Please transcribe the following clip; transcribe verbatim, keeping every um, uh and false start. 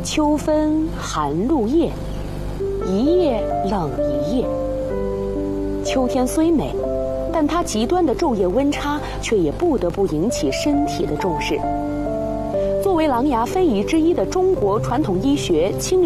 秋分寒露夜，一夜冷一夜。秋天虽美，但它极端的昼夜温差却也不得不引起身体的重视。作为琅琊非遗之一的中国传统医学清